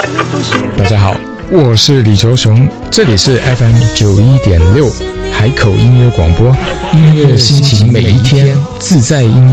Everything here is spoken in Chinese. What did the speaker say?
大家好，我是李球雄，这里是 FM 91.6海口音乐广播，音乐心情每一天，自在音乐。